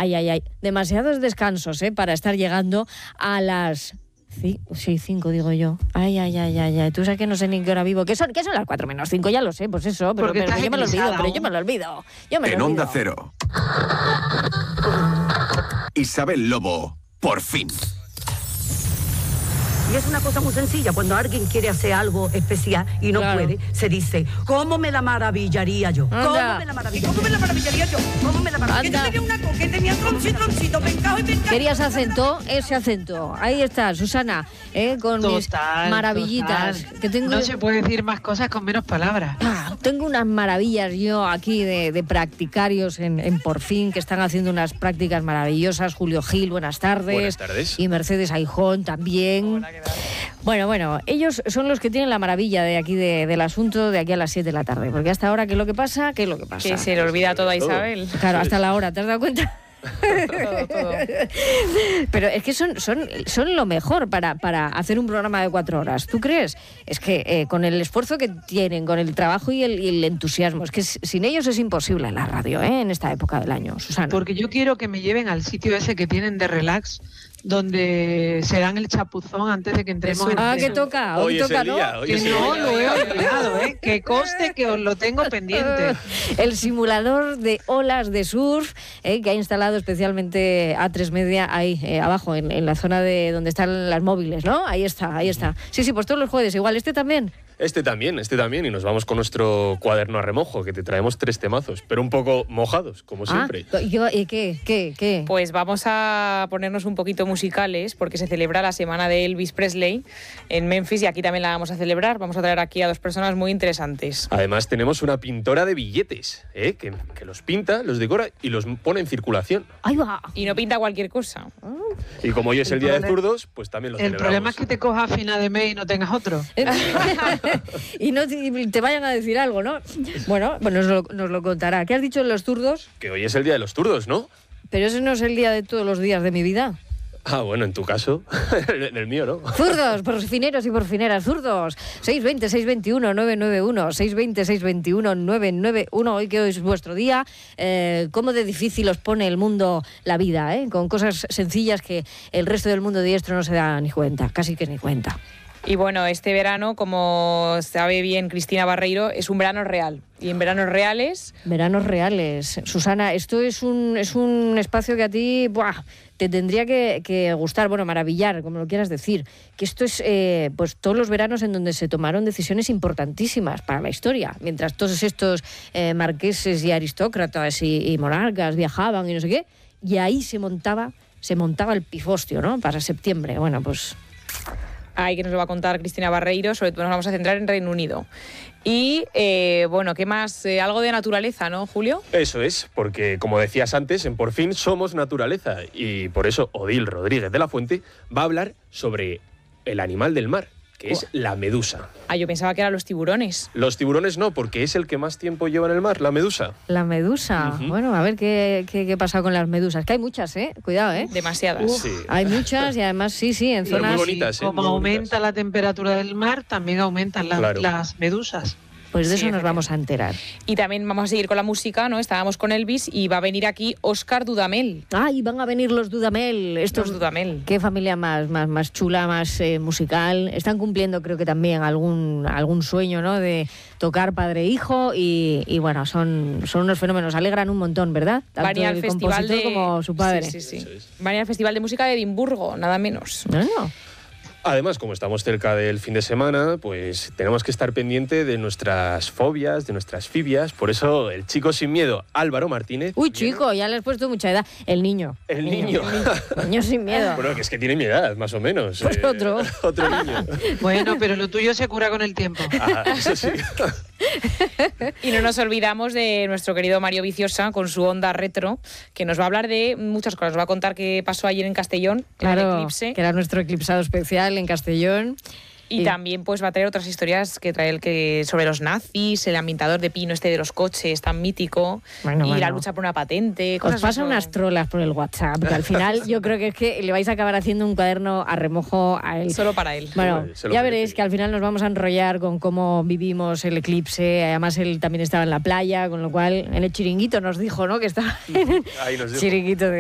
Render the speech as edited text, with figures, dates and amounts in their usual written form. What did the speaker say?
Ay. Demasiados descansos, para estar llegando a las... Sí, 5 digo yo. Ay. Tú sabes que no sé ni qué hora vivo. ¿Qué son las 4 menos 5? Ya lo sé, pues eso. Pero yo me lo olvido. En Onda Cero. Isabel Lobo, por fin. Y es una cosa muy sencilla. Cuando alguien quiere hacer algo especial y no puede, se dice, ¿cómo me la maravillaría yo? ¿Cómo me la maravillaría yo? Que yo tenía una coca que tenía troncito, pencado y pencado. ¿Querías acento? Ese acento. Ahí está, Susana, con mis maravillitas. Que tengo... No se puede decir más cosas con menos palabras. Tengo unas maravillas yo aquí de practicarios en Por Fin, que están haciendo unas prácticas maravillosas. Julio Gil, buenas tardes. Buenas tardes. Y Mercedes Aijón también. Hola, ¿qué tal? Bueno, ellos son los que tienen la maravilla de aquí del asunto de aquí a las 7 de la tarde. Porque hasta ahora, ¿qué es lo que pasa? Que se le olvida todo a Isabel. Claro, hasta la hora, ¿te has dado cuenta? todo. Pero es que son lo mejor para hacer un programa de 4 horas. ¿Tú crees? Es que con el esfuerzo que tienen, con el trabajo y el entusiasmo, es que sin ellos es imposible en la radio, en esta época del año, Susana. Porque yo quiero que me lleven al sitio ese que tienen de relax, donde se dan el chapuzón antes de que entremos en ¿qué toca? Hoy toca, ¿no? Que no lo he olvidado, que conste que os lo tengo pendiente. El simulador de olas de surf, que ha instalado especialmente A3 Media ahí abajo, en la zona de donde están las móviles, ¿no? Ahí está. Sí, pues todos los jueves igual. ¿Este también? Este también, y nos vamos con nuestro cuaderno a remojo, que te traemos 3 temazos, pero un poco mojados, como siempre. ¿Y qué? Pues vamos a ponernos un poquito musicales, porque se celebra la semana de Elvis Presley en Memphis, y aquí también la vamos a celebrar. Vamos a traer aquí a 2 personas muy interesantes. Además tenemos una pintora de billetes, que los pinta, los decora y los pone en circulación. ¡Ahí va! Y no pinta cualquier cosa. Y como hoy es el día de zurdos, pues también lo celebramos. El problema es que te cojas a final de mes y no tengas otro. Y no te vayan a decir algo, ¿no? Bueno, nos lo contará. ¿Qué has dicho de los zurdos? Que hoy es el día de los zurdos, ¿no? Pero ese no es el día de todos los días de mi vida. Bueno, en tu caso, en el mío, ¿no? Zurdos, porfineros y porfineras, zurdos. 620-621-991, 620-621-991. Hoy que hoy es vuestro día, cómo de difícil os pone el mundo la vida, con cosas sencillas que el resto del mundo diestro no se da ni cuenta, casi que ni cuenta. Y bueno, este verano, como sabe bien Cristina Barreiro, es un verano real. Y en veranos reales... Veranos reales. Susana, esto es un espacio que a ti te tendría que gustar, maravillar, como lo quieras decir. Que esto es pues todos los veranos en donde se tomaron decisiones importantísimas para la historia. Mientras todos estos marqueses y aristócratas y monarcas viajaban y no sé qué, y ahí se montaba el pifostio, ¿no? Para septiembre. Bueno, pues... Ahí que nos lo va a contar Cristina Barreiro, sobre todo nos vamos a centrar en Reino Unido. Y, ¿qué más? Algo de naturaleza, ¿no, Julio? Eso es, porque, como decías antes, en Por Fin somos naturaleza. Y por eso Odil Rodríguez de la Fuente va a hablar sobre el animal del mar, que es la medusa. Yo pensaba que eran los tiburones. Los tiburones no, porque es el que más tiempo lleva en el mar, la medusa. La medusa. Uh-huh. Bueno, a ver qué pasa con las medusas. Que hay muchas, Cuidado, Demasiadas. Sí. Hay muchas y además, sí, en zonas... Muy bonitas, Como muy aumenta bonitas. la temperatura del mar, también aumentan las medusas. Pues de eso nos vamos a enterar. Y también vamos a seguir con la música, ¿no? Estábamos con Elvis y va a venir aquí Óscar Dudamel. Y van a venir los Dudamel. Los Dudamel. Qué familia más chula, más musical. Están cumpliendo, creo que también, algún sueño, ¿no? De tocar padre e hijo y bueno, son unos fenómenos. Alegran un montón, ¿verdad? Tanto Van al festival como su padre. Sí. Van al Festival de Música de Edimburgo, nada menos. No. Además, como estamos cerca del fin de semana, pues tenemos que estar pendiente de nuestras fobias, de nuestras fibias. Por eso, el chico sin miedo, Álvaro Martínez... Chico, ya le has puesto mucha edad. El niño. El niño sin miedo. Bueno, que es que tiene mi edad, más o menos. Pues otro niño. Bueno, pero lo tuyo se cura con el tiempo. Eso sí. Y no nos olvidamos de nuestro querido Mario Viciosa con su Onda Retro, que nos va a hablar de muchas cosas. Nos va a contar qué pasó ayer en Castellón, claro, el eclipse. Que era nuestro eclipsado especial en Castellón. Y también pues va a traer otras historias que trae sobre los nazis, el ambientador de pino de los coches tan mítico, la lucha por una patente. Os pasa unas trolas por el WhatsApp, que al final yo creo que es que le vais a acabar haciendo un cuaderno a remojo a él. Solo para él. Bueno, ya veréis que al final nos vamos a enrollar con cómo vivimos el eclipse. Además él también estaba en la playa, con lo cual en el chiringuito nos dijo, ¿no? Que estaba en el chiringuito de